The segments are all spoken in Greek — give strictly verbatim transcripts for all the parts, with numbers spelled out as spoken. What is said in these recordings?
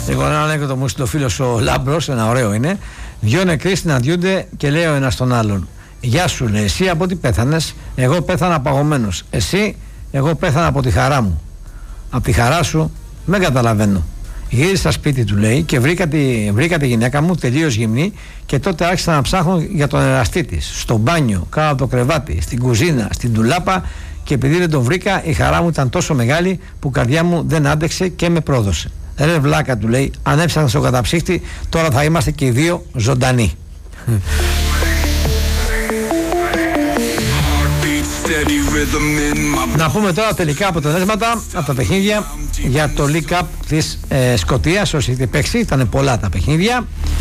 Λοιπόν, ένα ανέκδοτο μου στο φίλο ο Λάμπρος, ένα ωραίο είναι. Δυο νεκροί συναντιούνται και λέει ο ένας τον άλλον: γεια σου, λέει, εσύ από τι πέθανες? Εγώ πέθανα παγωμένος. Εσύ? Εγώ πέθανα από τη χαρά μου. Από τη χαρά σου? Δεν καταλαβαίνω. Γύρισα σπίτι του, λέει, και βρήκα τη, βρήκα τη γυναίκα μου τελείως γυμνή και τότε άρχισα να ψάχνω για τον εραστή της. Στο μπάνιο, κάτω από το κρεβάτι, στην κουζίνα, στην ντουλάπα, και επειδή δεν τον βρήκα, η χαρά μου ήταν τόσο μεγάλη που η καρδιά μου δεν άντεξε και με πρόδωσε. Ρε βλάκα, του λέει, αν έψαχνα στον καταψύχτη, τώρα θα είμαστε και οι δύο ζωντανοί. Να πούμε τώρα τελικά αποτελέσματα από τα παιχνίδια για το League Cup της ε, Σκωτίας. Όσοι έχετε παίξει, ήταν πολλά τα παιχνίδια.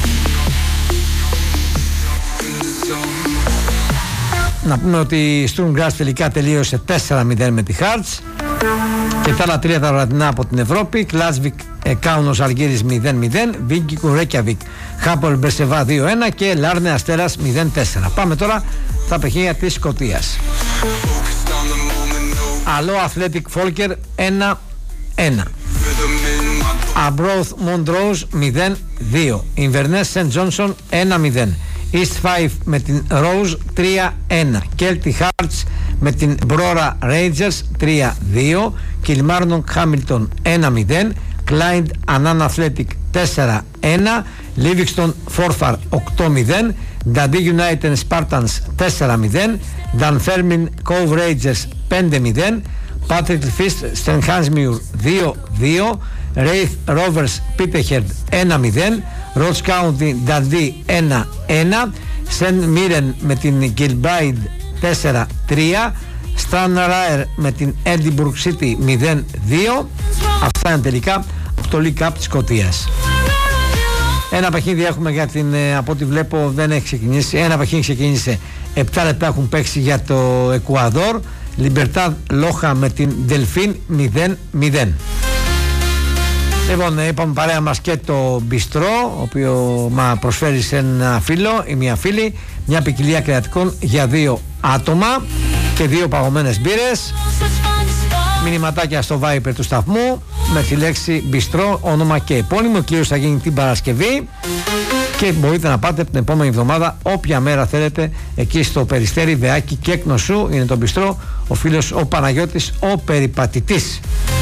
Να πούμε ότι η Sturm Graz τελικά τελείωσε τέσσερα μηδέν με τη Hearts, και τα άλλα τρία τα βραδινά από την Ευρώπη. Κλάσβικ Κάουνος Αργύρης μηδέν μηδέν, Βίγκικου Ρέκιαβικ Χάπολ Μπερσεβά δύο ένα και Λάρνε Αστέρας μηδέν τέσσερα. Πάμε τώρα στα παιχνίδια της Σκωτίας. Αλό Αθλέτικ Φόλκερ ένα ένα, Αμπρόθ Μοντρόζ μηδέν δύο, Ινβερνές Σεντ Τζόνσον ένα μηδέν, East πέντε με την Rose τρία ένα, Kelty Hearts με την Brora Rangers τρία δύο, Kilmarnock Hamilton ένα μηδέν, Clyde Annan Athletic τέσσερα ένα, Livingston Forfar οκτώ μηδέν, Dundee United Spartans τέσσερα μηδέν, Dunfermline Cove Rangers πέντε μηδέν, Patrick Fist Stenhansmuir δύο δύο, Wraith Rovers Peterhead ένα μηδέν, Ross County Dundee ένα ένα, Saint Mirren με την Kilbride τέσσερα τρία, Stranraer με την Edinburgh City μηδέν δύο. Αυτά είναι τελικά από το League Cup της Σκωτίας. Ένα παιχνίδι έχουμε για την, από ό,τι βλέπω δεν έχει ξεκινήσει. Ένα παιχνίδι ξεκίνησε, επτά λεπτά έχουν παίξει για το Εκουαδόρ. Libertad Loja με την Delfín μηδέν μηδέν. Λοιπόν, είπαμε παρέα μας και το μπιστρό, ο οποίο μα προσφέρει σε ένα φίλο ή μια φίλη μια ποικιλία κρεατικών για δύο άτομα και δύο παγωμένες μπύρες. Μηνυματάκια στο Viber του σταθμού με τη λέξη μπιστρό, όνομα και επώνυμο. Ο κύριος θα γίνει την Παρασκευή και μπορείτε να πάτε την επόμενη εβδομάδα όποια μέρα θέλετε εκεί στο Περιστέρι, Βεάκι και Κνωσού. Είναι το μπιστρό, ο φίλος ο Παναγιώτης ο Περιπατητής.